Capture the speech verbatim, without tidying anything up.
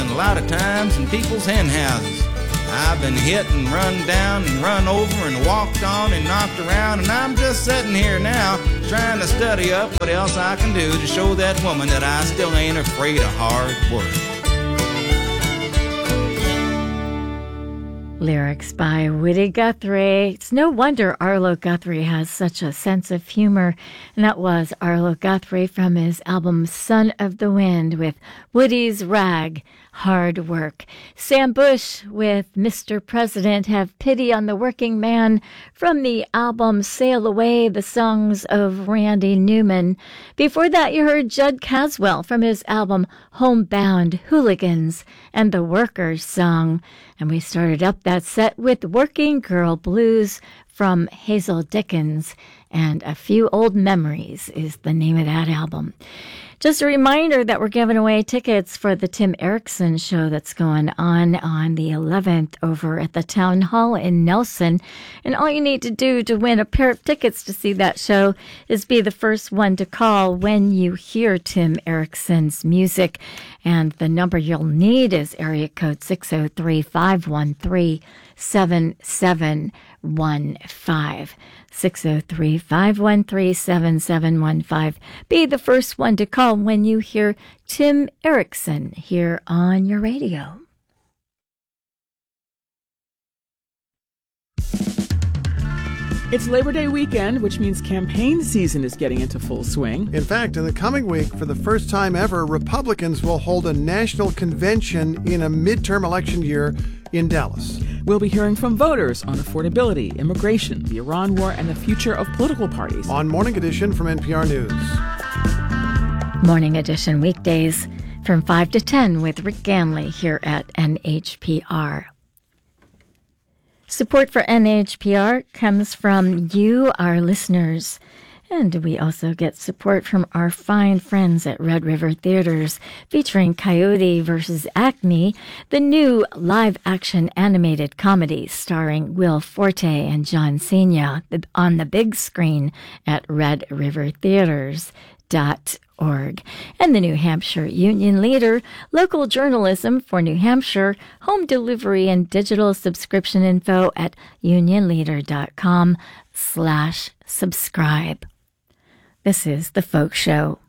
and a lot of times in people's hen houses. I've been hit and run down and run over and walked on and knocked around, and I'm just sitting here now trying to study up what else I can do to show that woman that I still ain't afraid of hard work. Lyrics by Woody Guthrie. It's no wonder Arlo Guthrie has such a sense of humor. And that was Arlo Guthrie from his album Son of the Wind with Woody's Rag, Hard Work. Sam Bush with Mister President, Have Pity on the Working Man from the album Sail Away, the songs of Randy Newman. Before that, you heard Judd Caswell from his album Homebound, Hooligans, and the Workers song. And we started up that set with Working Girl Blues from Hazel Dickens, and A Few Old Memories is the name of that album. Just a reminder that we're giving away tickets for the Tim Erickson show that's going on on the eleventh over at the Town Hall in Nelson. And all you need to do to win a pair of tickets to see that show is be the first one to call when you hear Tim Erickson's music. And the number you'll need is area code six oh three, five one three, seven seven one five. six oh three, five one three, seven seven one five. Be the first one to call when you hear Tim Erickson here on your radio. It's Labor Day weekend, which means campaign season is getting into full swing. In fact, in the coming week, for the first time ever, Republicans will hold a national convention in a midterm election year in Dallas. We'll be hearing from voters on affordability, immigration, the Iran war, and the future of political parties. On Morning Edition from N P R News. Morning Edition weekdays from five to ten with Rick Ganley here at N H P R. Support for N H P R comes from you, our listeners. And we also get support from our fine friends at Red River Theaters, featuring Coyote versus Acme, the new live-action animated comedy starring Will Forte and John Cena on the big screen at red river theaters dot org. And the New Hampshire Union Leader, local journalism for New Hampshire, home delivery and digital subscription info at unionleader.com slash subscribe. This is The Folk Show.